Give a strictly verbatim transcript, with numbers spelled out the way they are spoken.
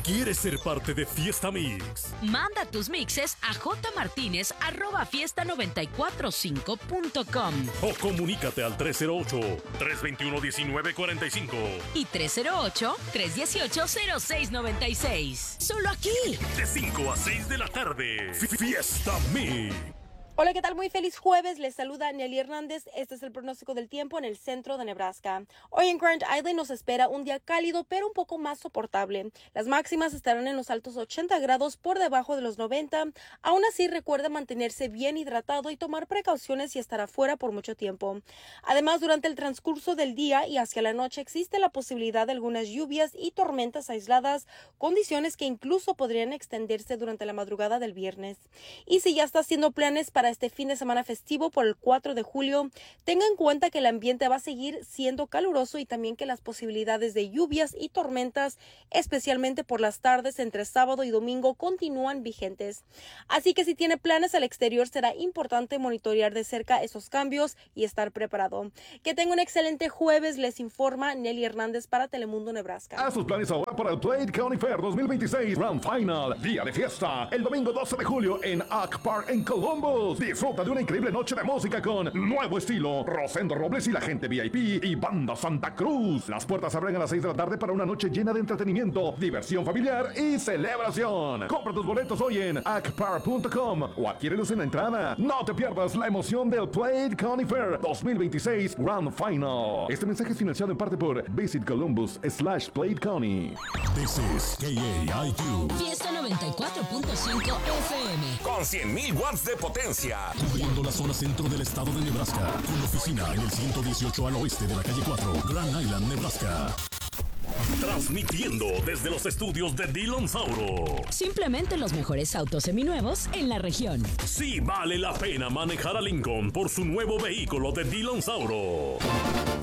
¿Quieres ser parte de Fiesta Mix? Manda tus mixes a jmartinez arroba fiesta noventa y cuatro cinco punto com o comunícate al tres cero ocho, tres dos uno, uno nueve cuatro cinco y tres cero ocho, tres uno ocho, cero seis nueve seis. Solo aquí. De cinco a seis de la tarde. Fiesta Mix. Hola, ¿qué tal? Muy feliz jueves. Les saluda Nelly Hernández. Este es el pronóstico del tiempo en el centro de Nebraska. Hoy en Grand Island nos espera un día cálido, pero un poco más soportable. Las máximas estarán en los altos ochenta grados por debajo de los noventa. Aún así, recuerda mantenerse bien hidratado y tomar precauciones y estar afuera por mucho tiempo. Además, durante el transcurso del día y hacia la noche existe la posibilidad de algunas lluvias y tormentas aisladas, condiciones que incluso podrían extenderse durante la madrugada del viernes. Y si ya está haciendo planes para este fin de semana festivo por el cuatro de julio, tenga en cuenta que el ambiente va a seguir siendo caluroso y también que las posibilidades de lluvias y tormentas, especialmente por las tardes entre sábado y domingo, continúan vigentes. Así que si tiene planes al exterior, será importante monitorear de cerca esos cambios y estar preparado. Que tenga un excelente jueves, les informa Nelly Hernández para Telemundo Nebraska. Haz tus planes ahora para el Plate County Fair dos mil veintiséis Grand Final, día de fiesta, el domingo doce de julio en Oak Park en Columbus. Disfruta de una increíble noche de música con Nuevo Estilo, Rosendo Robles y la gente V I P y Banda Santa Cruz. Las puertas abren a las seis de la tarde para una noche llena de entretenimiento, diversión familiar y celebración. Compra tus boletos hoy en acpar punto com o adquiérelos en la entrada. No te pierdas la emoción del Plate County Fair dos mil veintiséis Grand Final. Este mensaje es financiado en parte por Visit Columbus slash Plate County. This is K A I Q. Fiesta noventa y cuatro punto cinco F M. Con cien mil watts de potencia. Cubriendo la zona centro del estado de Nebraska. Con oficina en el ciento dieciocho al oeste de la calle cuatro, Grand Island, Nebraska. Transmitiendo desde los estudios de Dillon Sauro. Simplemente los mejores autos seminuevos en la región. Sí vale la pena manejar a Lincoln por su nuevo vehículo de Dillon Sauro.